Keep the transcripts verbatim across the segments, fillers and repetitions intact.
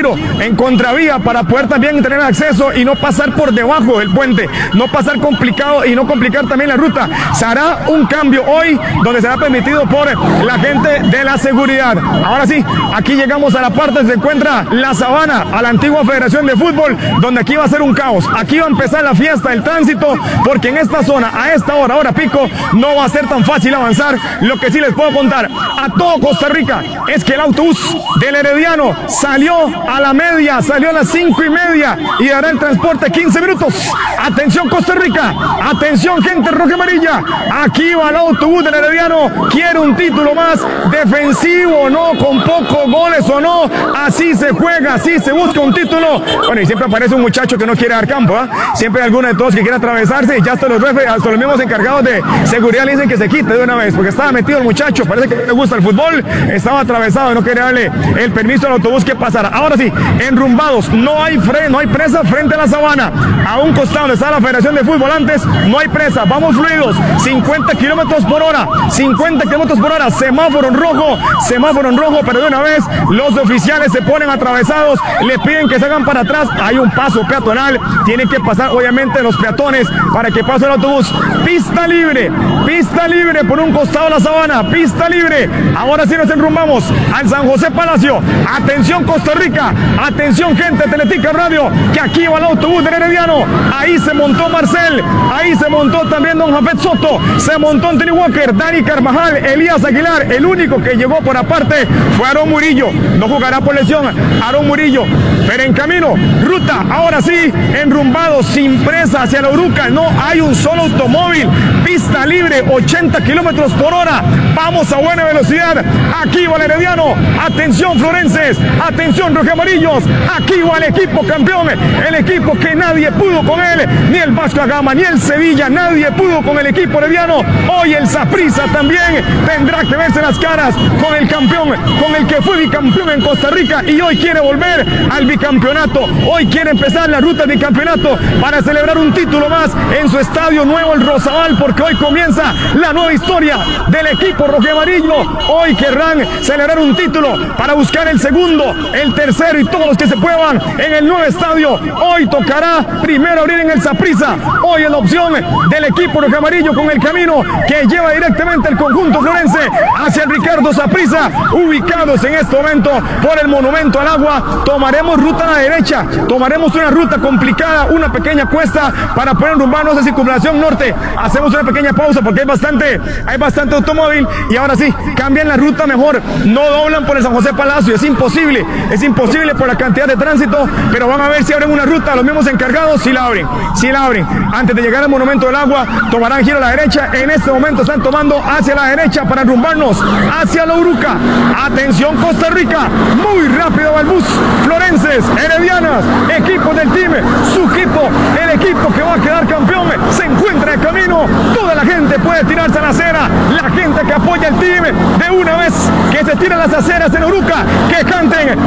peligro en contravía para poder también tener acceso y no pasar por debajo del puente, no pasar complicado y no complicar también la ruta. Se hará un cambio hoy donde será permitido por la gente de la seguridad. Ahora sí, aquí llegamos a la parte donde se encuentra la Sabana, a la antigua Federación de Fútbol, donde aquí va a ser un caos. Aquí va a empezar la fiesta del tránsito, porque en esta zona, a esta hora, hora pico, no va a ser tan fácil avanzar. Lo que sí les puedo contar a todo Costa Rica es que el autobús del Herediano salió a la media, salió a las cinco y media y dará el transporte quince minutos. Atención Costa Rica, atención gente roja y amarilla, aquí va el autobús del Herediano, quiere un título más, defensivo o no, con pocos goles o no, así se juega, así se busca un título. Bueno, y siempre aparece un muchacho que no quiere dar campo, ¿eh? Siempre hay alguno de todos que quiere atravesarse y ya hasta los refes, hasta los mismos encargados de seguridad le dicen que se quite de una vez, porque estaba metido el muchacho, parece que le gusta el fútbol, estaba atravesado y no quería darle el permiso al autobús que pasara. Ahora sí, enrumbados, no hay freno, no hay presa frente a la Sabana, a un costado donde está la Federación de Fútbol antes, no hay presa, vamos fluidos, cincuenta kilómetros por hora, cincuenta kilómetros por hora, semáforo en rojo, semáforo en rojo, pero de una vez los oficiales se ponen atravesados, le piden que se hagan para atrás, hay un paso peatonal, tienen que pasar obviamente los peatones para que pase el autobús. Pista libre, pista libre por un costado de la Sabana, pista libre. Ahora sí nos enrumbamos al San José Palacio. Atención Costa Rica, atención gente de Teletica Radio, que aquí va el autobús del Herediano. Ahí se montó Marcel, ahí se montó también don Jafet Soto, se montó Anthony Walker, Dani Carvajal, Elías Aguilar. El único que llegó por aparte fue Aarón Murillo, no jugará por lesión Aarón Murillo, pero en camino, ruta, ahora sí, enrumbado, sin presa hacia la Uruca, no hay un solo automóvil, pista libre, ochenta kilómetros por hora, vamos a buena velocidad, aquí va el Herediano, atención florenses, atención rojamarillos, aquí va el equipo campeón, el equipo que nadie pudo con él, ni el Vasco da Gama, ni el Sevilla, nadie pudo con el equipo herediano, hoy el Saprissa también tendrá que verse las caras con el campeón, con el que fue bicampeón en Costa Rica y hoy quiere volver al bicampeonato, hoy quiere empezar la ruta del bicampeonato para celebrar un título más en su estadio nuevo, el Rosabal, porque hoy comienza la nueva historia del equipo rojiamarillo, hoy querrán celebrar un título para buscar el segundo, el tercero y todos los que se puedan en el nuevo estadio, hoy tocará primero abrir en el Saprissa, hoy es la opción del equipo rojiamarillo con el camino que lleva directamente el conjunto florense hacia el Ricardo Saprissa, ubicados en este momento por el Monumento al Agua. Tomaremos ruta a la derecha, tomaremos una ruta complicada, una pequeña cuesta para poder enrumbarnos a Circunvalación Norte. Hacemos una pequeña pausa porque hay bastante, hay bastante automóvil y ahora sí, cambian la ruta mejor, no doblan por el San José Palacio, es imposible, es imposible por la cantidad de tránsito, pero van a ver si abren una ruta, los mismos encargados, si la abren, si la abren. Antes de llegar al Monumento del Agua, tomarán giro a la derecha, en este momento están tomando hacia la derecha para enrumbarnos hacia la Uruca. Atención Costa Rica, muy rápido va el bus, florenses, heredianas, equipo del team, su equipo, el equipo que va a quedar campeón, se encuentra en camino, toda la gente puede tirarse a la acera, la gente que apoya el team, de una vez que se tiran las aceras en Uruca, que canten,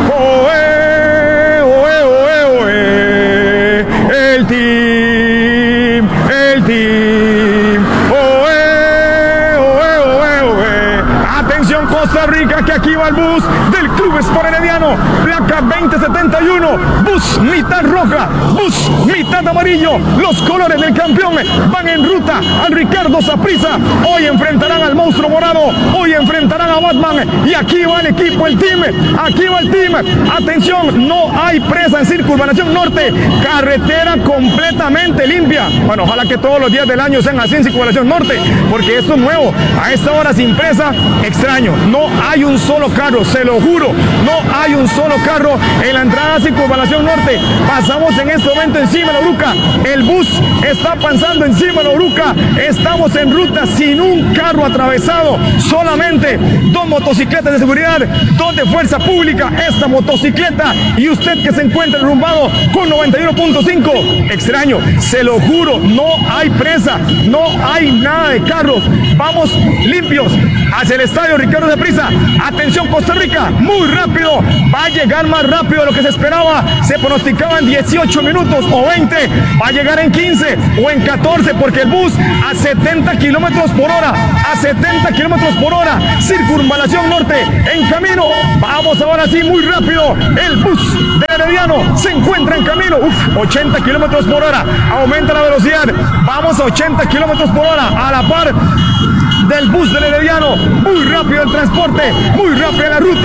oe, oe, oe, oe, el team, el team, oe, oe, oe, oe, atención Costa Rica, que aquí va el bus del Club Sport Herediano, placa veinte setenta y uno, bus mitad roja, bus mitad amarillo, los colores del campeón van en ruta al Ricardo Saprissa, hoy enfrentarán al monstruo morado, hoy enfrentarán a Batman y aquí va el equipo, el team, aquí va el team, atención, no hay presa en Circunvalación Norte, carretera completamente limpia, bueno, ojalá que todos los días del año sean así en Circunvalación Norte, porque esto es nuevo, a esta hora sin presa, extraño, no hay un solo carro, se lo juro, no hay un solo carro en la entrada a Circunvalación Norte, pasamos en este momento encima de la Uruca, el bus está pasando encima de la Uruca, estamos en ruta sin un carro atravesado, solamente dos motocicletas de seguridad, dos de fuerza pública, esta motocicleta y usted que se encuentra enrumbado con noventa y uno punto cinco, extraño, se lo juro, no hay presa, no hay nada de carros, vamos limpios hacia el estadio Ricardo Saprissa, atención Costa Rica, muy rápido, va a llegar más rápido de lo que se esperaba, se pronosticaban dieciocho minutos o veinte, va a llegar en quince o en catorce porque el bus a setenta kilómetros por hora, a setenta kilómetros por hora, Circunvalación Norte en camino, vamos ahora sí muy rápido, el bus de se encuentra en camino. Uf, ochenta kilómetros por hora. Aumenta la velocidad. Vamos a ochenta kilómetros por hora. A la par del bus del Herediano. Muy rápido el transporte. Muy rápida la ruta.